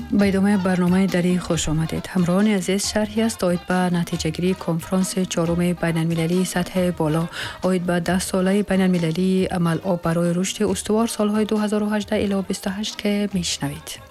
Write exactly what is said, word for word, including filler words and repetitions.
با ادامه برنامه دری خوش آمدید. همراهان عزیز، شرحی است آید به نتیجه گیری کنفرانس چهارم بین المللی سطح بالا آید به ده ساله بین المللی عمل آب برای رشد استوار سالهای دو هزار و هجده الی بیست و هشت که میشنوید.